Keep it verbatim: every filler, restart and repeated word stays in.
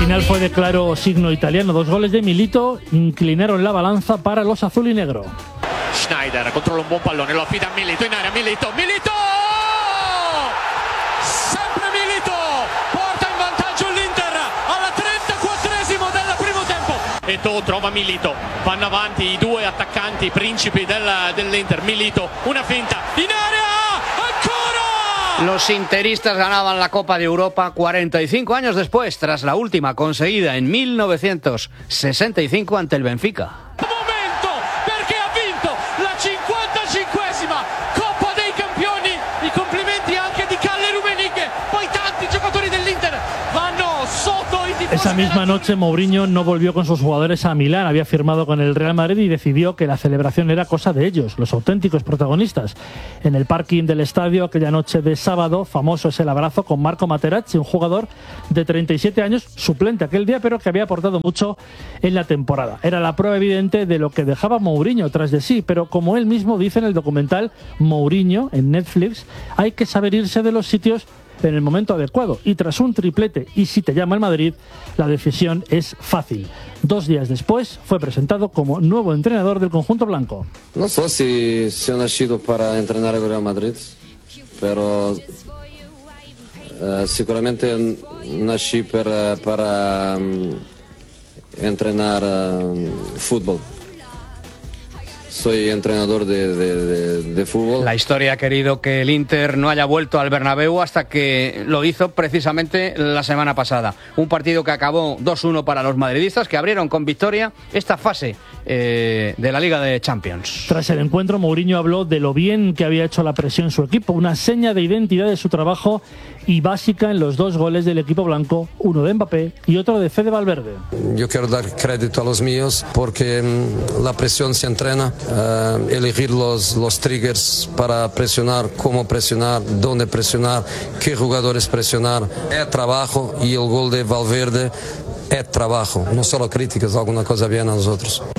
final fue de claro signo italiano. Dos goles de Milito inclinaron la balanza para los azul y negro. Schneider controlla un buon pallone, lo affida a Milito in area, Milito, Milito! Sempre Milito! Porta in vantaggio l'Inter alla trentaquattresimo del primo tempo. Eto'o trova Milito, vanno avanti i due attaccanti principi del, dell'Inter. Milito, una finta, in area, ancora! Los interistas ganaban la Copa de Europa cuarenta y cinco años después, tras la última conseguida en mil novecientos sesenta y cinco ante el Benfica. Esa misma noche Mourinho no volvió con sus jugadores a Milán, había firmado con el Real Madrid y decidió que la celebración era cosa de ellos, los auténticos protagonistas. En el parking del estadio aquella noche de sábado, famoso es el abrazo con Marco Materazzi, un jugador de treinta y siete años, suplente aquel día, pero que había aportado mucho en la temporada. Era la prueba evidente de lo que dejaba Mourinho tras de sí, pero como él mismo dice en el documental Mourinho, en Netflix, hay que saber irse de los sitios en el momento adecuado, y tras un triplete y si te llama el Madrid, la decisión es fácil. Dos días después fue presentado como nuevo entrenador del conjunto blanco. No sé si, si he nacido para entrenar el Real Madrid, pero uh, seguramente nací para, para um, entrenar uh, fútbol. Soy entrenador de, de, de, de fútbol. La historia ha querido que el Inter no haya vuelto al Bernabéu hasta que lo hizo precisamente la semana pasada. Un partido que acabó dos uno para los madridistas, que abrieron con victoria esta fase eh, de la Liga de Champions. Tras el encuentro, Mourinho habló de lo bien que había hecho la presión su equipo, una seña de identidad de su trabajo y básica en los dos goles del equipo blanco, uno de Mbappé y otro de Fede Valverde. Yo quiero dar crédito a los míos porque um, la presión se entrena. Uh, elegir los, los triggers para presionar, cómo presionar, dónde presionar, qué jugadores presionar. Es trabajo y el gol de Valverde es trabajo, no solo críticas, alguna cosa bien a nosotros.